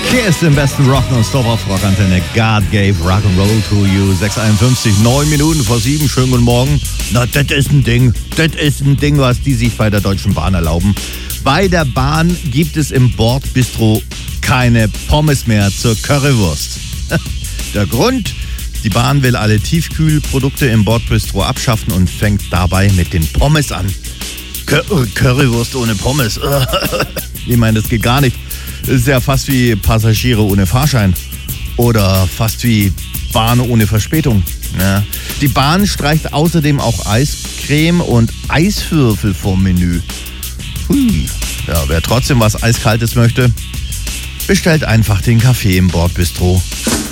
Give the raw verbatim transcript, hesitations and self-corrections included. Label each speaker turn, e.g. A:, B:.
A: Hier ist im besten Rock nonstop auf Rockantenne. God gave rock and roll to you. sechs Uhr einundfünfzig, neun Minuten vor sieben. Schönen guten Morgen. Na, das ist ein Ding. Das ist ein Ding, was die sich bei der Deutschen Bahn erlauben. Bei der Bahn gibt es im Bordbistro keine Pommes mehr zur Currywurst. Der Grund? Die Bahn will alle Tiefkühlprodukte im Bordbistro abschaffen und fängt dabei mit den Pommes an. Currywurst ohne Pommes. Ich meine, das geht gar nicht. Das ist ja fast wie Passagiere ohne Fahrschein. Oder fast wie Bahn ohne Verspätung. Ja. Die Bahn streicht außerdem auch Eiscreme und Eiswürfel vom Menü. Hui. Ja, wer trotzdem was Eiskaltes möchte, bestellt einfach den Kaffee im Bordbistro.